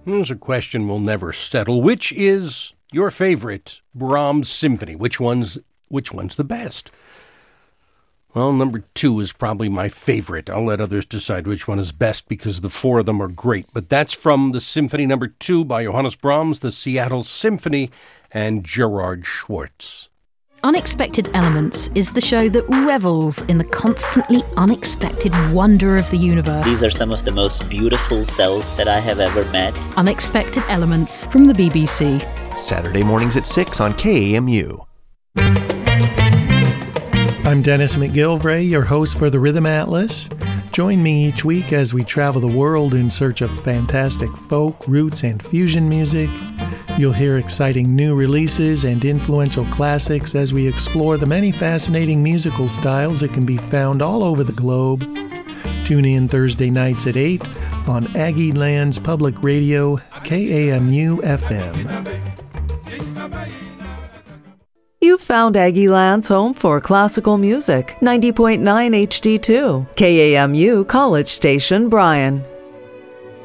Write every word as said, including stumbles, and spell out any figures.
Here's a question we'll never settle. Which is your favorite Brahms symphony? Which one's which one's the best? Well, number two is probably my favorite. I'll let others decide which one is best because the four of them are great. But that's from the Symphony Number Two by Johannes Brahms, the Seattle Symphony, and Gerard Schwartz. Unexpected Elements is the show that revels in the constantly unexpected wonder of the universe. These are some of the most beautiful cells that I have ever met. Unexpected Elements from the B B C. Saturday mornings at six on K A M U. I'm Dennis McGilvray, your host for the Rhythm Atlas. Join me each week as we travel the world in search of fantastic folk, roots, and fusion music. You'll hear exciting new releases and influential classics as we explore the many fascinating musical styles that can be found all over the globe. Tune in Thursday nights at eight on Aggie Lands Public Radio, K A M U F M. You found Aggie Land's home for classical music, ninety point nine H D two, K A M U College Station, Bryan.